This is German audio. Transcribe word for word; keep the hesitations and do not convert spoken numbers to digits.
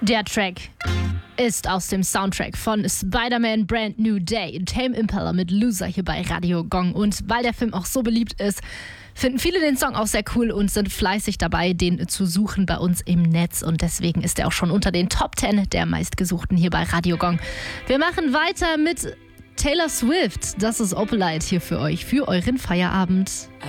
Der Track ist aus dem Soundtrack von Spider-Man Brand New Day, Tame Impala mit Loser hier bei Radio Gong. Und weil der Film auch so beliebt ist, finden viele den Song auch sehr cool und sind fleißig dabei, den zu suchen bei uns im Netz. Und deswegen ist er auch schon unter den Top zehn der meistgesuchten hier bei Radio Gong. Wir machen weiter mit Taylor Swift. Das ist Opalite hier für euch, für euren Feierabend.